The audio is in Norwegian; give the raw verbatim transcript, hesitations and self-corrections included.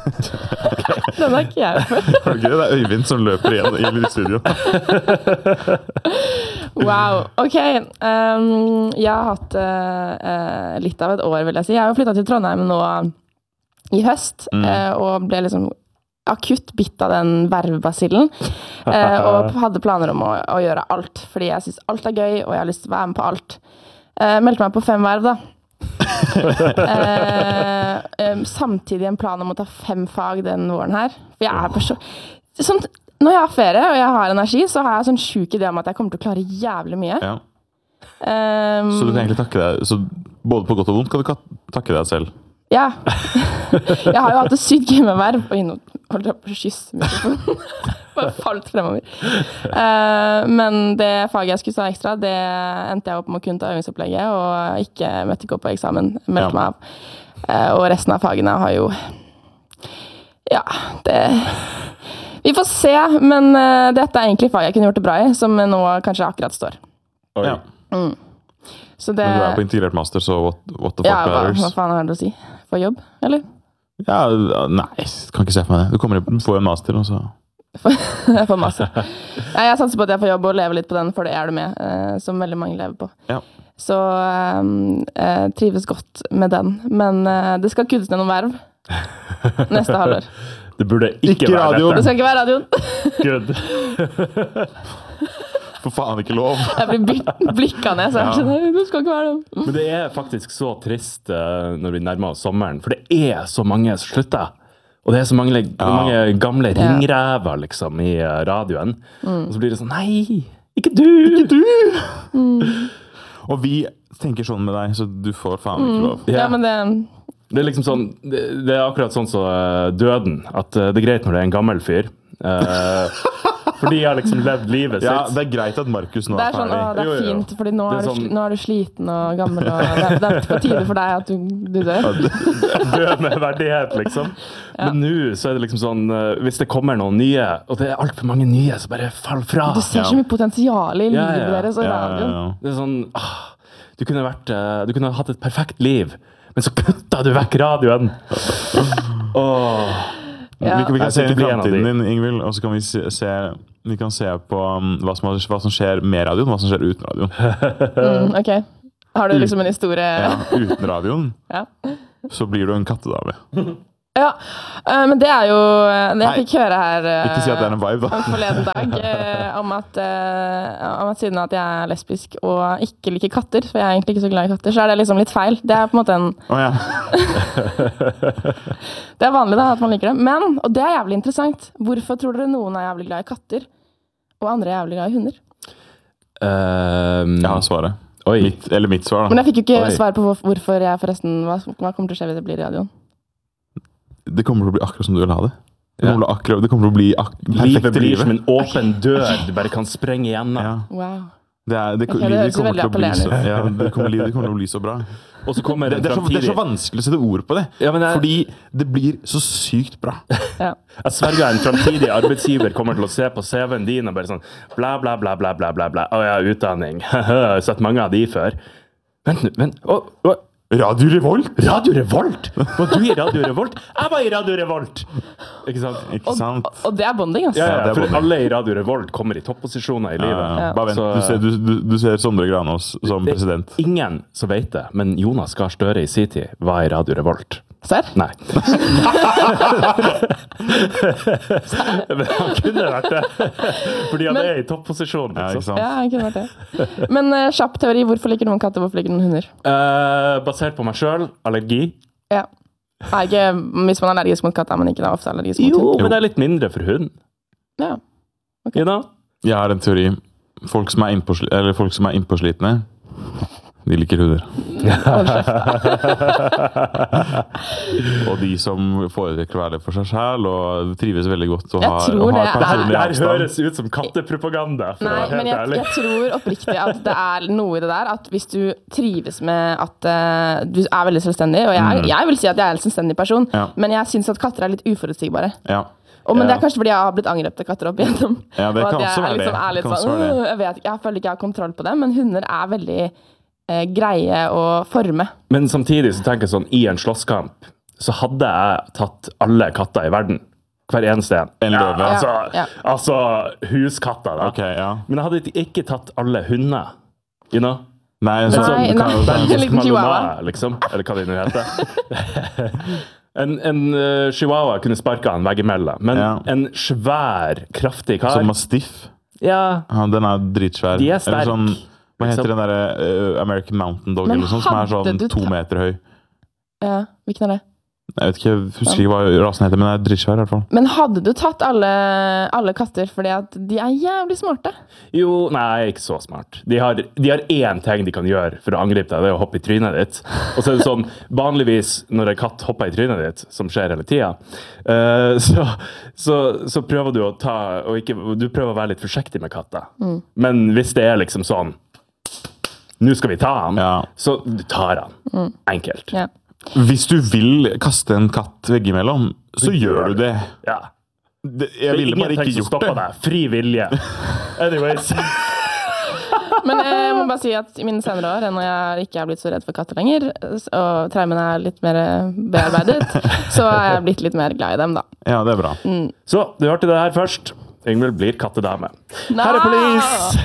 Den har ikke jeg før. Har du ikke det? Det er Øyvind som løper igjen i lydstudio. Wow, ok. Um, jeg har hatt uh, litt av et år, vil jeg si. Jeg har jo flyttet til Trondheim nå i høst, mm. uh, og ble liksom akutt bitt av den vervebasillen, uh, og hadde planer om å, å gjøre alt, fordi jeg synes alt er gøy, og jeg har lyst til å være med på alt. Uh, meldte meg på fem verv da. uh, um, samtidig en plan om å ta fem fag den våren her. For jeg er person... Sånn, når jeg har ferie, og jeg har energi, så har jeg sånn syk idé om at jeg kommer til å klare jævlig mye. Ja. Um, så du kan egentlig takke deg, så både på godt og vondt kan du takke deg selv? Ja. Jeg har jo hatt et sykt gøy med verv, og innom holdt jeg på å kysse mikrofonen. Bare falt fremover. Uh, men det faget jeg skulle ta ekstra, det endte jeg opp med å kunne ta øvingsopplegget, og ikke møtte ikke opp på eksamen, meldte ja. meg av. Uh, og resten av fagene har jo... Ja, det... Vi får se, men uh, dette er egentlig fag jeg kunne gjort det bra i, som nå kanskje akkurat står. Oi. Ja. Mm. Så det... Men du er på integrert master, så what, what the fuck ja, hva, matters? Hva faen har du å si? For jobb, eller? Ja, nei, kan ikke se for meg det. Du kommer inn på en master, og så... Jeg får masse. Ja, jeg satser på at jeg får jobb og leve litt på den, for det er du med, eh, som veldig mange lever på. Ja. Så eh, trives godt med den. Men eh, det skal kuttes ned noen verv neste halvår. Det burde ikke, ikke være radio. Det skal ikke være radioen. Good. For faen ikke lov. Jeg blir blikket ned, så jeg skjønner, ja. Det skal ikke være det. Men det er faktisk så trist uh, når vi nærmer oss sommeren, for det er så mange som slutter. Og det er så mange, ja. mange gamle ringrever liksom i radioen. Mm. Og så blir det sånn, nei, ikke du! Ikke du! Mm. Og vi tenker sånn med deg, så du får faen ikke lov. Mm. Ja, men det... Det er liksom sånn, det, det er akkurat sånn som uh, døden, at uh, det er greit når det er en gammel fyr. Uh, fordi jeg har liksom levd livet sitt. Ja, det er greit at Markus nå det er, er sånn, ferdig. Å, det er jo, jo. fint, fordi nå er, er, sånn... du, nå er du sliten og gammel, og det er, det er på tide for deg at du, du dør. Død med verdighet, liksom. Ja. Men nå så er det liksom sånn, uh, hvis det kommer noen nye, og det er alt for mange nye, så bare fall fra. Du ser så mye potensial i livet ja, ja. deres og ja, radioen. ja, ja. Det er sånn, ah, du kunne vært, uh, du kunne hatt et perfekt liv, men så kutta du vekk radioen. Åh. Ja. Vi, vi kan se inn i fremtiden din, Ingvild, og så kan vi se, se, vi kan se på um, hva, som, hva som skjer med radioen, hva som skjer uten radioen. Mm, ok. Har du liksom en historie? Ja, uten radioen, ja. Så blir du en kattedame. Ja, uh, men det er jo det jeg fikk høre her uh, ikke si at det er en vibe da. forleden dag uh, om, at, uh, om at siden at jeg er lesbisk og ikke liker katter, for jeg er egentlig ikke så glad i katter, så er det liksom litt feil. Det er på en måte en oh, ja. Det er vanlig da at man liker det, men, og det er jævlig interessant, hvorfor tror dere noen er jævlig glad i katter og andre er jævlig glad i hunder? Um, jeg har svaret. Oi. Mitt, eller mitt svar da. Men jeg fikk jo ikke oi. svar på hvorfor jeg forresten, hva, hva kommer til å skje hvis det blir i radioen? Det kommer til å bli akkurat som du vil ha det. Det ja. kommer, akkurat, det kommer til å bli ak livet blir som en åpen dør du bare kan sprenge igjennom. Ja. Wow. Det, er, det, okay, livet det kommer til å bli så, ja, det kommer, livet kommer til å bli så bra. Og så kommer det, det, er så, det er så vanskelig å sette ord på det, ja, jeg, fordi det blir så sykt bra. Ja. Jeg sverger en fremtidig arbeidsgiver kommer til å se på C V-en din og bare sånn bla bla bla bla bla bla bla. Å ja, utdanning. Jeg har sett mange av de før. Vent nå, vent. Å, å. Radio Revolt? Radio Revolt? Var du i Radio Revolt? Jeg var i Radio Revolt! Ikke sant? Ikke sant? Og, og det er bonding, altså. Ja, ja, ja, for bonding. alle i Radio Revolt kommer i topposisjoner i livet. Ja, ja. Bare vent, Så, du, ser, du, du, du ser Sondre Granås som det, president. Ingen som vet det, men Jonas Gahr Støre i sin tid var i Radio Revolt. Serr? Nei. Men han kunne vært det. Fordi han men, er i topposisjon. Ja, liksom. Ja, han kunne vært det. Men uh, kjapp teori, hvorfor liker noen katter, hvorfor liker noen hunder? Uh, basert på meg selv, allergi. Ja. Nei, ikke, hvis man er allergisk mot katter, men ikke da ofte allergisk mot jo, hund. Jo, men det er litt mindre for hund. Ja. Ok. You know? Jeg har en teori. Folk som er innpåsli- eller folk som er innpåslitne, de liker hunder. Og de som foretrekker å være for seg selv og trives veldig godt og jeg har, tror og har det personlig er... avstand. Det høres ut som kattepropaganda. Nei, men jeg, jeg tror oppriktig at det er noe i det der, at hvis du trives med at uh, du er veldig selvstendig, og jeg, jeg vil si at jeg er en selvstendig person, Ja. men jeg synes at katter er litt uforutsigbare. Ja. Og, men Ja. det er kanskje fordi jeg har blitt angrepet av katter opp igjennom. Ja, det og kan at jeg også være liksom det. er litt Kan også sånn, være det. «Åh, jeg vet ikke, jeg føler ikke jeg har kontroll på det, men hunder er veldig eh, greie å forme. Men samtidig så tenker jeg sånn, i en slåsskamp, så hadde jeg tatt alle katter i verden. Hver eneste en. En løve. Ja, altså, Ja, ja. altså huskatter, da. Ok, ja. Men jeg hadde ikke tatt alle hunder. You know? Nei, En så, sånn Nei, nei. belgisk En liten chihuahua. malinois, liksom. Eller hva det nå heter. en en uh, chihuahua kunne sparka en veggimellom, men Ja. en svær, kraftig kar som mastiff. Ja, Ja, den er dritsvær. De er sterk, Eller sånn, hva heter liksom. den der uh, American Mountain Dog, Men eller sånn, som er hadde sånn du to tatt- meter høy. Ja, hvilken er det? Jeg vet ikke, jeg husker ikke hva rasen heter, men den er dritsvær i hvert fall. Men hadde du tatt alle, alle katter fordi at de er jævlig smarte? jo, nei, ikke så smart. De har, de har én ting de kan gjøre for å angripe deg, det er å hoppe i trynet ditt. Og så er det sånn, vanligvis når en katt hopper i trynet ditt, som skjer hele tida, uh, så, så, så prøver du å ta, og ikke, du prøver å være litt forsiktig med katter. Mm. Men hvis det er liksom sånn, nå skal vi ta han, Ja. så du tar han. Mm. Enkelt. Ja. Hvis du vil kaste en katt veggimellom, så gjør du det. Ja. det Det jeg er ville bare ingenting ikke som gjort stopper det. deg. Fri vilje. Anyways. Men jeg må bare si at i mine senere år, når jeg ikke er blitt så redd for katter lenger, og traumene er litt mer bearbeidet, så er jeg blitt litt mer glad i dem, da. Ja, det er bra. Så, du hørte det her først. Ingvild blir kattedame. Nei! Her er Police!